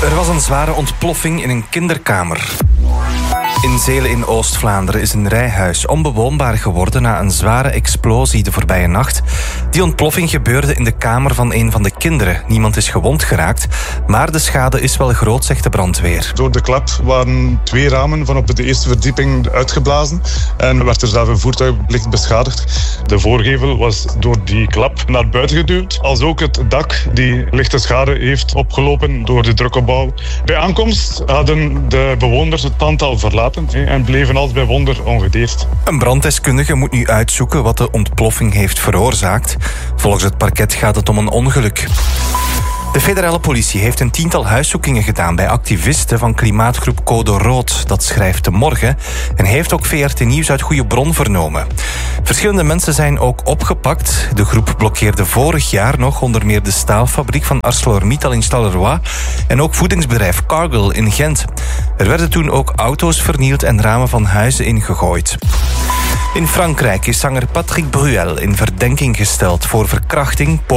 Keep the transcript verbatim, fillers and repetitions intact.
Er was een zware ontploffing in een kinderkamer. In Zelen in Oost-Vlaanderen is een rijhuis onbewoonbaar geworden na een zware explosie de voorbije nacht. Die ontploffing gebeurde in de kamer van een van de kinderen. Niemand is gewond geraakt, maar de schade is wel groot, zegt de brandweer. Door de klap waren twee ramen van op de eerste verdieping uitgeblazen en werd er zelf een voertuig licht beschadigd. De voorgevel was door die klap naar buiten geduwd, als ook het dak die lichte schade heeft opgelopen door de drukopbouw. Bij aankomst hadden de bewoners het pand al verlaten en bleven als bij wonder ongedeerd. Een branddeskundige moet nu uitzoeken wat de ontploffing heeft veroorzaakt. Volgens het parket gaat het om een ongeluk. De federale politie heeft een tiental huiszoekingen gedaan bij activisten van klimaatgroep Code Rood. Dat schrijft De Morgen en heeft ook V R T Nieuws uit goede bron vernomen. Verschillende mensen zijn ook opgepakt. De groep blokkeerde vorig jaar nog onder meer de staalfabriek van ArcelorMittal in Charleroi en ook voedingsbedrijf Cargill in Gent. Er werden toen ook auto's vernield en ramen van huizen ingegooid. In Frankrijk is zanger Patrick Bruel in verdenking gesteld voor verkrachting,